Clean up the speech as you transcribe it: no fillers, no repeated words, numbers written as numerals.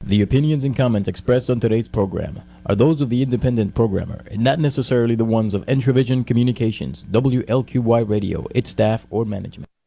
The opinions and comments expressed on today's program are those of the independent programmer and not necessarily the ones of Entravision Communications, WLQY Radio, its staff, or management.